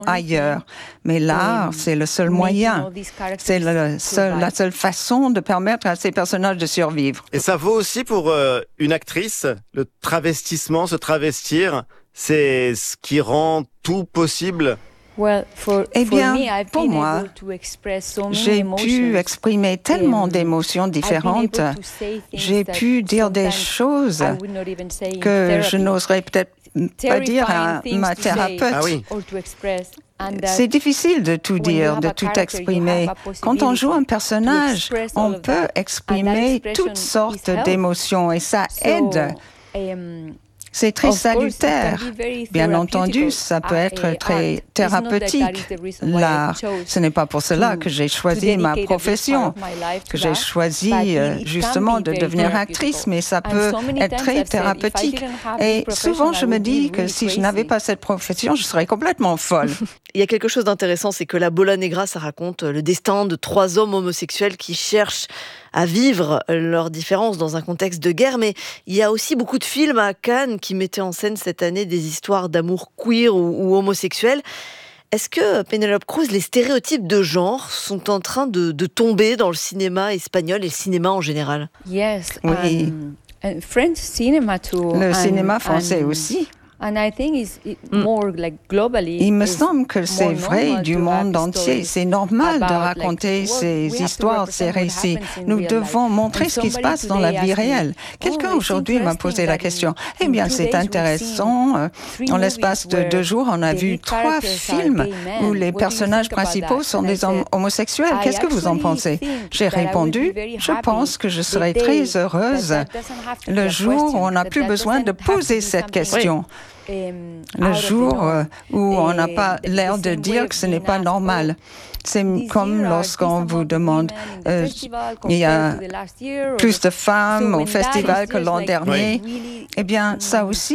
ailleurs. Mais l'art, c'est le seul moyen. C'est la seule façon de permettre à ces personnages de survivre. Et ça vaut aussi pour une actrice, le travestissement, se travestir, c'est ce qui rend tout possible. Eh bien, pour moi, j'ai pu exprimer tellement d'émotions différentes. J'ai pu dire des choses que je n'oserais peut-être pas dire à ma thérapeute. Ah oui. C'est difficile de tout dire, de tout exprimer. Quand on joue un personnage, on peut exprimer toutes sortes d'émotions et ça aide. C'est très salutaire. Bien entendu, ça peut être très thérapeutique, l'art. Ce n'est pas pour cela que j'ai choisi ma profession, que j'ai choisi justement de devenir actrice, mais ça peut être très thérapeutique. Et souvent, je me dis que si je n'avais pas cette profession, je serais complètement folle. Il y a quelque chose d'intéressant, c'est que La Bola Negra, ça raconte le destin de 3 hommes homosexuels qui cherchent à vivre leurs différences dans un contexte de guerre. Mais il y a aussi beaucoup de films à Cannes qui mettaient en scène cette année des histoires d'amour queer ou homosexuel. Est-ce que, Penélope Cruz, les stéréotypes de genre sont en train de tomber dans le cinéma espagnol et le cinéma en général ? Oui. Le cinéma français aussi. Il me semble que c'est vrai du monde entier. C'est normal de raconter ces histoires, ces récits. Nous devons montrer ce qui se passe dans la vie réelle. Quelqu'un aujourd'hui m'a posé la question. Eh bien, c'est intéressant. En l'espace de 2 jours, on a vu 3 films où les personnages principaux sont des hommes homosexuels. Qu'est-ce que vous en pensez? J'ai répondu, je pense que je serai très heureuse le jour où on n'a plus besoin de poser cette question. Le jour où on n'a pas l'air de dire que ce n'est pas normal. C'est comme lorsqu'on vous demande il y a plus de femmes au festival que l'an dernier. Eh bien, ça aussi,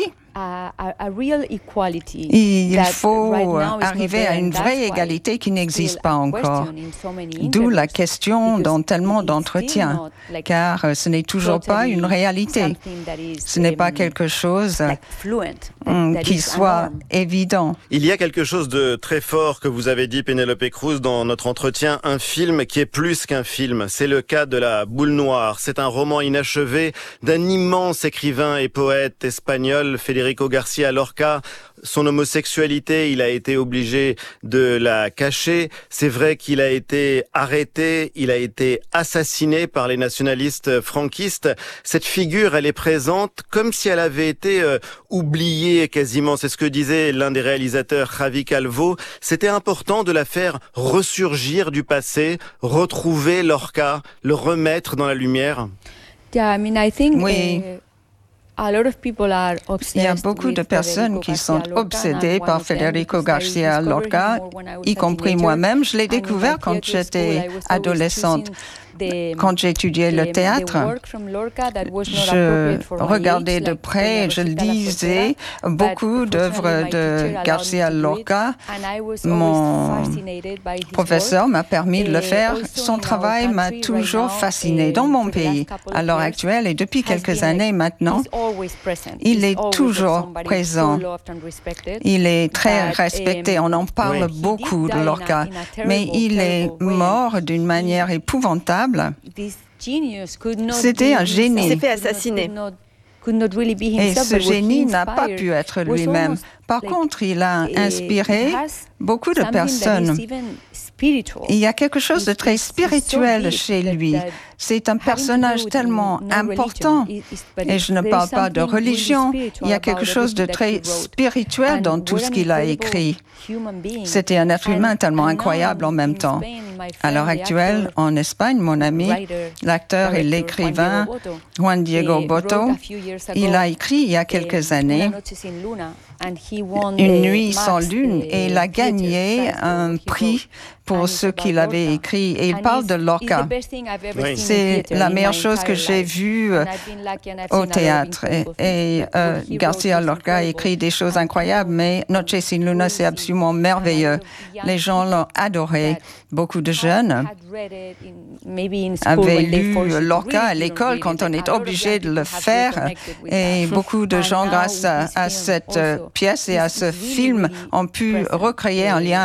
il faut arriver à une vraie égalité qui n'existe pas encore. D'où la question dans tellement d'entretiens, car ce n'est toujours pas une réalité. Ce n'est pas quelque chose qui soit évident. Il y a quelque chose de très fort que vous avez dit, Penélope Cruz, dans notre entretien, un film qui est plus qu'un film. C'est le cas de La Boule Noire. C'est un roman inachevé d'un immense écrivain et poète espagnol, Federico García Lorca. Son homosexualité, il a été obligé de la cacher. C'est vrai qu'il a été arrêté, il a été assassiné par les nationalistes franquistes. Cette figure, elle est présente comme si elle avait été oubliée quasiment. C'est ce que disait l'un des réalisateurs, Javi Calvo. C'était important de la faire ressurgir du passé, retrouver Lorca, le remettre dans la lumière. Oui. Il y a beaucoup de personnes qui sont obsédées par Federico García Lorca, y compris moi-même. Je l'ai découvert quand j'étais adolescente. Quand j'étudiais le théâtre, je regardais de près, je lisais beaucoup d'œuvres de García Lorca. Mon professeur m'a permis de le faire. Son travail m'a toujours fasciné dans mon pays. À l'heure actuelle et depuis quelques années maintenant, il est toujours présent. Il est très respecté. On en parle beaucoup de Lorca. Mais il est mort d'une manière épouvantable. C'était un génie. Il s'est fait assassiner. Et ce génie n'a pas pu être lui-même. Par contre, il a inspiré beaucoup de personnes. Il y a quelque chose de très spirituel chez lui. C'est un personnage tellement important. Et je ne parle pas de religion. Il y a quelque chose de très spirituel dans tout ce qu'il a écrit. C'était un être humain tellement incroyable en même temps. À l'heure actuelle, en Espagne, mon ami, l'acteur et l'écrivain Juan Diego Botto, il a écrit il y a quelques années Une nuit sans lune et il a gagné un prix pour ce qu'il avait écrit. Et il parle de Lorca. c'est la meilleure chose que j'ai vue au théâtre. Et Garcia Lorca écrit des choses incroyables, mais Noche sin Luna, c'est absolument merveilleux. Les gens l'ont adoré. Beaucoup de jeunes avaient lu Lorca à l'école quand on est obligé de le faire. Et beaucoup de gens, grâce à cette pièce et à ce film, ont pu recréer un lien